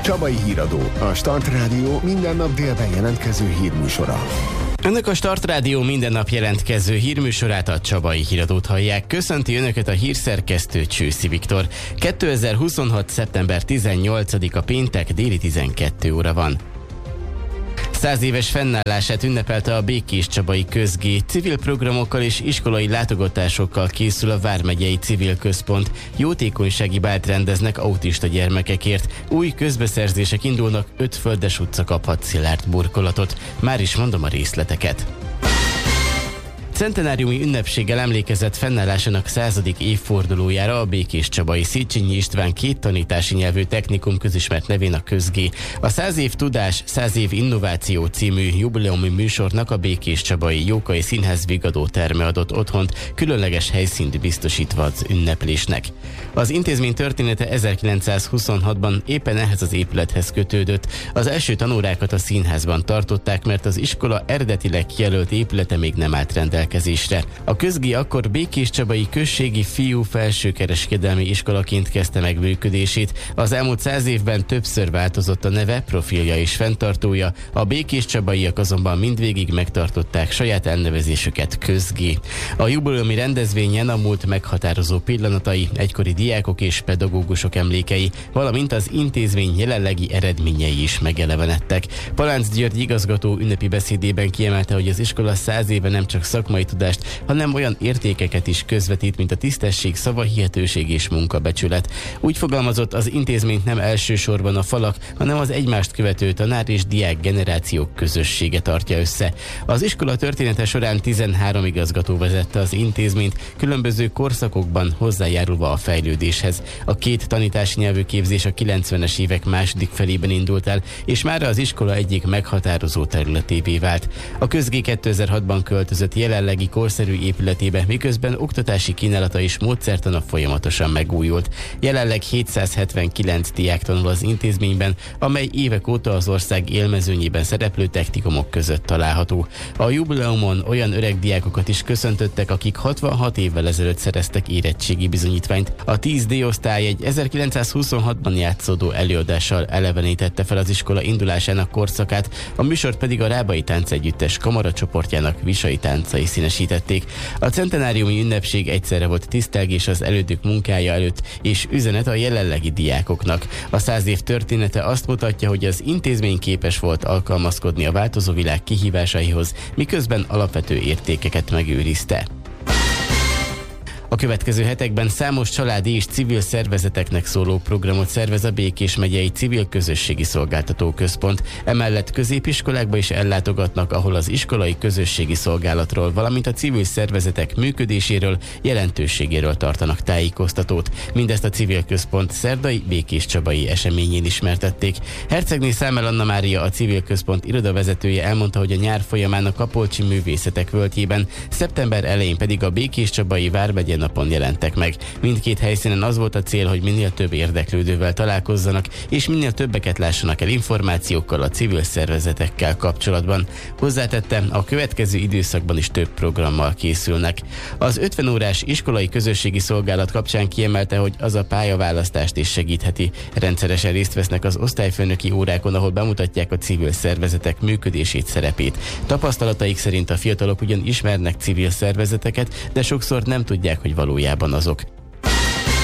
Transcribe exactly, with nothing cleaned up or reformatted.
Csabai Híradó, a Start Rádió minden nap délben jelentkező hírműsora. Önök a Start Rádió minden nap jelentkező hírműsorát, a Csabai Híradót hallják. Köszönti Önöket a hírszerkesztő Csőszi Viktor. kétezer-huszonhat. szeptember tizennyolcadika péntek, déli tizenkét óra van. Száz éves fennállását ünnepelte a Békéscsabai Közgé. Civil programokkal és iskolai látogatásokkal készül a Vármegyei Civil Központ. Jótékonysági bált rendeznek autista gyermekekért. Új közbeszerzések indulnak, öt Földes utca kaphat szilárd burkolatot. Már is mondom a részleteket. Centenáriumi ünnepséggel emlékezett fennállásának századik évfordulójára a Békéscsabai Széchenyi István két tanítási nyelvű technikum közismert nevén a Közgé. A száz év tudás, száz év innováció című jubileumi műsornak a Békéscsabai Jókai Színház Vigadó terme adott otthont, különleges helyszínt biztosítva az ünneplésnek. Az intézmény története ezerkilencszázhuszonhatban éppen ehhez az épülethez kötődött. Az első tanórákat a színházban tartották, mert az iskola eredetileg kijelölt épülete még nem állt rendelkezésre. A Közgé akkor Békéscsabai Községi Fiú Felsőkereskedelmi Iskolaként kezdte meg működését. Az elmúlt száz évben többször változott a neve, profilja és fenntartója, a békéscsabaiak azonban mindvégig megtartották saját elnevezésüket, Közgé. A jubileumi rendezvényen a múlt meghatározó pillanatai, egykori diákok és pedagógusok emlékei, valamint az intézmény jelenlegi eredményei is megelevenedtek. Palánc György igazgató ünnepi beszédében kiemelte, hogy az iskola száz éve nem csak szakmai tudást, hanem olyan értékeket is közvetít, mint a tisztesség, szavahihetőség és munkabecsület. Úgy fogalmazott, az intézményt nem elsősorban a falak, hanem az egymást követő tanár és diák generációk közössége tartja össze. Az iskola története során tizenhárom igazgató vezette az intézményt, különböző korszakokban hozzájárulva a fejlődéshez. A két tanítási nyelvű képzés a kilencvenes évek második felében indult el, és mára az iskola egyik meghatározó területévé vált. A Közgé kétezer-hatban költözött jelenlegi korszerű épületébe, miközben oktatási kínálata és módszertana folyamatosan megújult. Jelenleg hétszázhetvenkilenc diák tanul az intézményben, amely évek óta az ország élmezőnyében szereplő technikumok között található. A jubileumon olyan öreg diákokat is köszöntöttek, akik hatvanhat évvel ezelőtt szereztek érettségi bizonyítványt. A tíz D-osztály egy ezerkilencszázhuszonhatban játszódó előadással elevenítette fel az iskola indulásának korszakát, a műsort pedig a Rábai Táncegyüttes kamaracsoportjának Visai táncai színesítették. A centenáriumi ünnepség egyszerre volt tisztelgés az elődük munkája előtt, és üzenet a jelenlegi diákoknak. A száz év története azt mutatja, hogy az intézmény képes volt alkalmazkodni a változó világ kihívásaihoz, miközben alapvető értékeket megőrizte. A következő hetekben számos családi és civil szervezeteknek szóló programot szervez a Békés megyei Civil Közösségi Szolgáltató Központ. Emellett középiskolákba is ellátogatnak, ahol az iskolai közösségi szolgálatról, valamint a civil szervezetek működéséről, jelentőségéről tartanak tájékoztatót. Mindezt a Civil Központ szerdai békéscsabai eseményén ismertették. Hercegné Számel Anna Mária, a Civil Központ irodavezetője elmondta, hogy a nyár folyamán a Kapolcsi Művészetek Völgyében, szeptember elején pedig a Békéscsabai Vármegye napon jelentek meg. Mindkét helyszínen az volt a cél, hogy minél több érdeklődővel találkozzanak, és minél többeket lássanak el információkkal a civil szervezetekkel kapcsolatban. Hozzátette, a következő időszakban is több programmal készülnek. Az ötven órás iskolai közösségi szolgálat kapcsán kiemelte, hogy az a pályaválasztást is segítheti. Rendszeresen részt vesznek az osztályfőnöki órákon, ahol bemutatják a civil szervezetek működését, szerepét. Tapasztalataik szerint a fiatalok ugyan ismernek civil szervezeteket, de sokszor nem tudják, hogy valójában azok.